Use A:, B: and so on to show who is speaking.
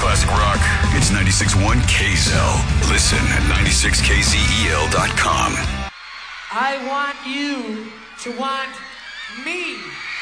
A: classic rock. It's 96.1 KZEL. Listen at 96kzel.com.
B: I want you to want me.